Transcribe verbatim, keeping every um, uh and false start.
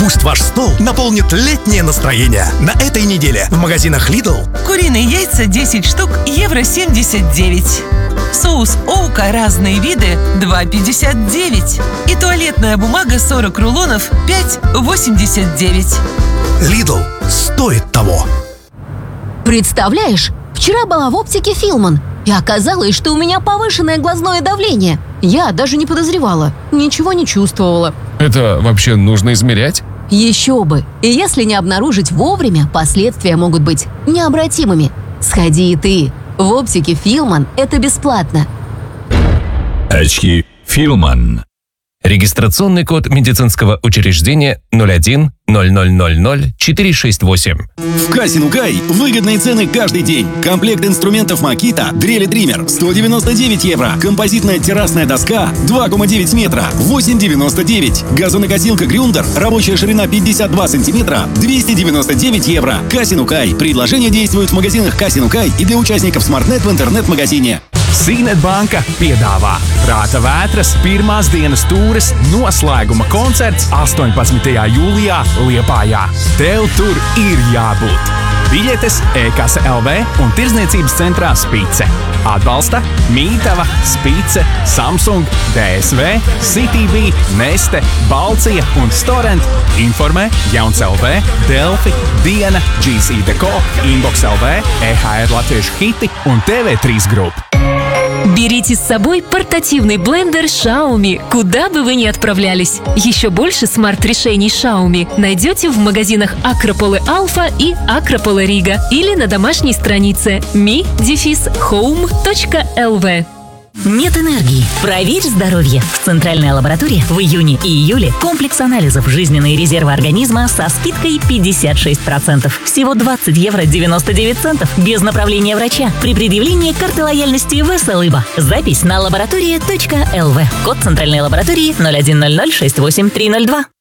Пусть ваш стол наполнит летнее настроение. На этой неделе в магазинах Lidl куриные яйца десять штук, евро семьдесят девять. Соус Оука разные виды два пятьдесят девять. И туалетная бумага сорок рулонов пять восемьдесят девять. Lidl стоит того. Представляешь, вчера была в оптике Филман, и оказалось, что у меня повышенное глазное давление. Я даже не подозревала, ничего не чувствовала. Это вообще нужно измерять? Еще бы! И если не обнаружить вовремя, последствия могут быть необратимыми. Сходи и ты. В оптике Филман это бесплатно. Очки Филман. Регистрационный код медицинского учреждения ноль один ноль ноль ноль ноль четыре шесть восемь. В Касин Укай выгодные цены каждый день. Комплект инструментов Makita Дрели Триммер сто девяносто девять евро. Композитная террасная доска два целых девять метра восемь девяносто девять. Газонокосилка Грюндер рабочая ширина пятьдесят два сантиметра двести девяносто девять евро. Касин Укай. Предложения действуют в магазинах Касин Укай и для участников SmartNet в интернет-магазине. Sīnet banka piedāvā Prāta vētras pirmās dienas tūres noslēguma koncerts astoņpadsmitajā jūlijā Liepājā. Tev tur ir jābūt! Biļetes e-kase L V un tirdzniecības centrā Spice. Atbalsta Mītava, Spice, Samsung, D S V, C T V, Neste, Balcija un Storent. Informē Jauns L V, Delfi, Diena, G C Deco, Inbox L V, E H R Latviešu hiti un T V trīs Group. Берите с собой портативный блендер Xiaomi, куда бы вы ни отправлялись. Еще больше смарт-решений Xiaomi найдете в магазинах Акрополы Алфа и Акрополы Рига или на домашней странице ми хоум точка эл ви. Нет энергии. Проверь здоровье. В центральной лаборатории в июне и июле комплекс анализов жизненные резервы организма со скидкой пятьдесят шесть процентов. Всего двадцать евро девяносто девять центов без направления врача при предъявлении карты лояльности Веселыба. Запись на лаборатория точка эл ви. Код центральной лаборатории ноль один ноль ноль шесть восемь три ноль два.